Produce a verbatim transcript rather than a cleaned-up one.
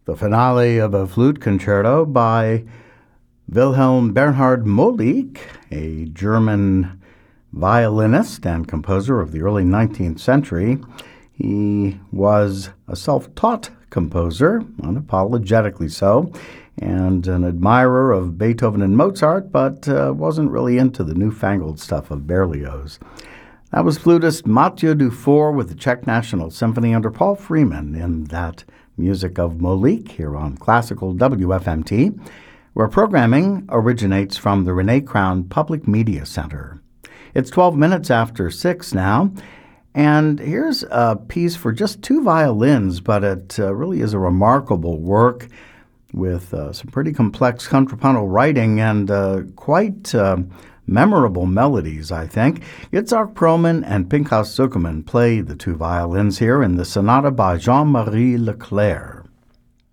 the finale of a flute concerto by Wilhelm Bernhard Molig, a German violinist and composer of the early nineteenth century. He was a self-taught composer, unapologetically so, and an admirer of Beethoven and Mozart, but uh, wasn't really into the newfangled stuff of Berlioz. That was flutist Mathieu Dufour with the Czech National Symphony under Paul Freeman in that music of Molig here on Classical W F M T, where programming originates from the Renee Crown Public Media Center. It's twelve minutes after six now, and here's a piece for just two violins, but it uh, really is a remarkable work with uh, some pretty complex contrapuntal writing and uh, quite uh, memorable melodies, I think. Itzhak Perlman and Pinchas Zukerman play the two violins here in the sonata by Jean-Marie Leclerc.